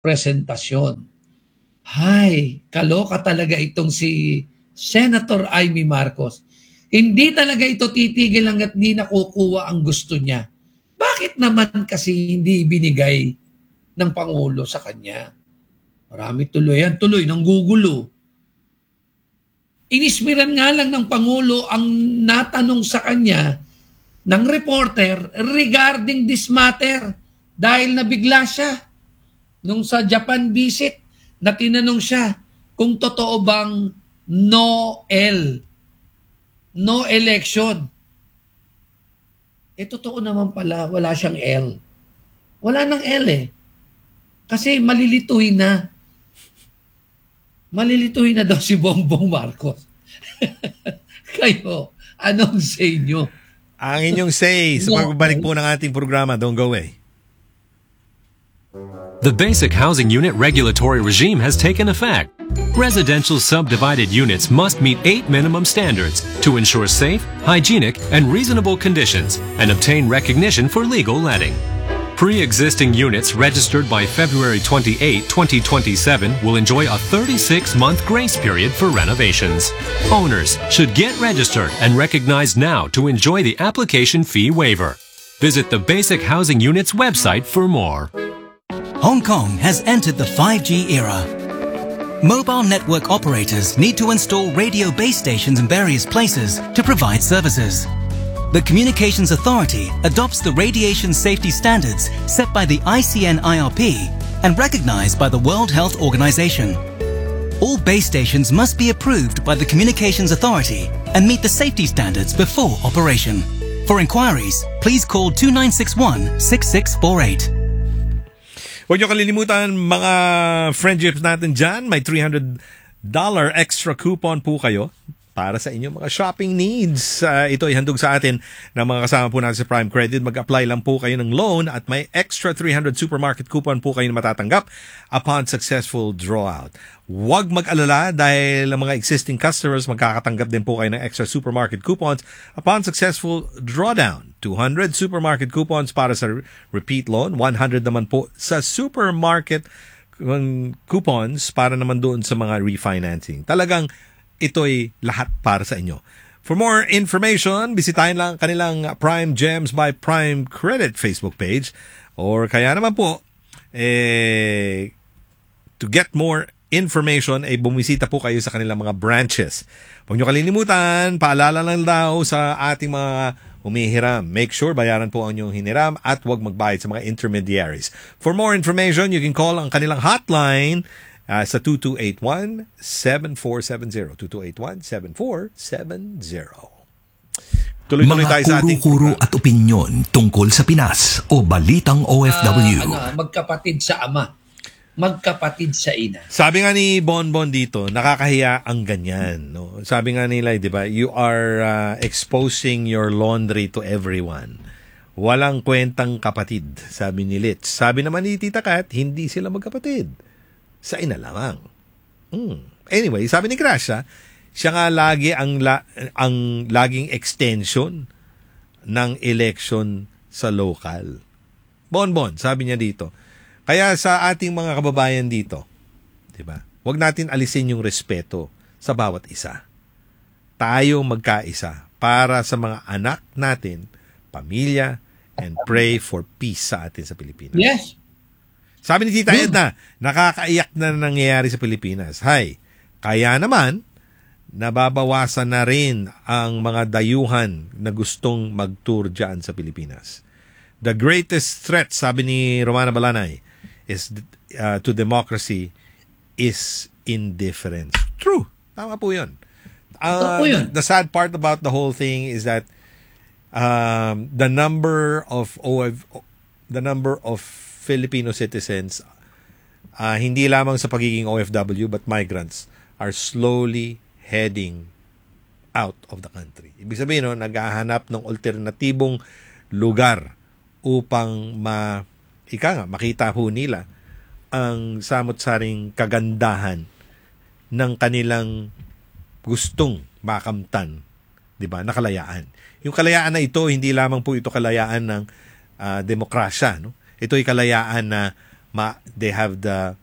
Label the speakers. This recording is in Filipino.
Speaker 1: presentasyon. Hay, kaloka talaga itong si Senator Amy Marcos. Hindi talaga ito titigil hanggat hindi nakukuha ang gusto niya. Bakit naman kasi hindi binigay ng Pangulo sa kanya? Marami tuloy yan. Tuloy, nanggugulo. Inismiran nga lang ng Pangulo ang natanong sa kanya ng reporter regarding this matter dahil nabigla siya nung sa Japan visit na tinanong siya kung totoo bang no election. Totoo naman pala, wala siyang L. Wala nang L Kasi malilituhin na. Malilituhin na daw si Bongbong Marcos. Kayo, anong say nyo?
Speaker 2: Ang inyong say sa pagbabalik po ng ating programa. Don't go away.
Speaker 3: The Basic Housing Unit regulatory regime has taken effect. Residential subdivided units must meet 8 minimum standards to ensure safe, hygienic, and reasonable conditions and obtain recognition for legal letting. Pre-existing units registered by February 28, 2027 will enjoy a 36-month grace period for renovations. Owners should get registered and recognized now to enjoy the application fee waiver. Visit the Basic Housing Unit's website for more.
Speaker 4: Hong Kong has entered the 5G era. Mobile network operators need to install radio base stations in various places to provide services. The Communications Authority adopts the radiation safety standards set by the ICN IRP and recognized by the World Health Organization. All base stations must be approved by the Communications Authority and meet the safety standards before operation. For inquiries, please call 2961-6648.
Speaker 2: Huwag niyo kalilimutan mga friendships natin dyan. May $300 extra coupon po kayo para sa inyong mga shopping needs. Ito ay handog sa atin ng mga kasama po natin sa Prime Credit. Mag-apply lang po kayo ng loan at may extra 300 supermarket coupon po kayo na matatanggap upon successful drawout. Huwag mag-alala dahil ang mga existing customers magkakatanggap din po kayo ng extra supermarket coupons upon successful drawdown. 200 supermarket coupons para sa repeat loan, 100 naman po sa supermarket coupons para naman doon sa mga refinancing. Talagang ito'y lahat para sa inyo. For more information, bisitahin lang kanilang Prime Gems by Prime Credit Facebook page or kaya naman po, to get more information, bumisita po kayo sa kanilang mga branches. Huwag nyo kalilimutan, paalala lang daw sa ating mga humihiram. Make sure bayaran po ang inyong hiniram at huwag magbayad sa mga intermediaries. For more information, you can call ang kanilang hotline sa 2281-7470. 2281-7470. Tuloy-tuloy tayo sa ating
Speaker 5: kuro-kuro at opinyon tungkol sa Pinas o balitang OFW.
Speaker 1: Magkapatid sa ama. Magkapatid sa ina.
Speaker 2: Sabi nga ni Bonbon dito, nakakahiya ang ganyan. No? Sabi nga nila, di ba, you are exposing your laundry to everyone. Walang kwentang kapatid, sabi ni Litz. Sabi naman ni Tita Kat, hindi sila magkapatid. Sa ina lamang. Anyway, sabi ni Gracia, siya nga lagi ang laging extension ng election sa local. Bonbon, sabi niya dito. Kaya sa ating mga kababayan dito, 'di ba? Huwag natin alisin yung respeto sa bawat isa. Tayo magkaisa para sa mga anak natin, pamilya, and pray for peace sa atin sa Pilipinas.
Speaker 1: Yes.
Speaker 2: Sabi ni Tita Edna, nakakaiyak na nangyayari sa Pilipinas. Kaya naman, nababawasan na rin ang mga dayuhan na gustong mag-tour dyan sa Pilipinas. The greatest threat, sabi ni Romana Balanay, is to democracy is indifference. True. Tama po yun. The sad part about the whole thing is that the number of Filipino citizens, hindi lamang sa pagiging OFW but migrants, are slowly heading out of the country. Ibig sabihin, naghahanap ng alternatibong lugar upang makita ho nila ang samot-saring kagandahan ng kanilang gustong makamtan, 'di ba? Na kalayaan. Yung kalayaan na ito, hindi lamang po ito kalayaan ng demokrasya, no? Ito ay kalayaan na they have the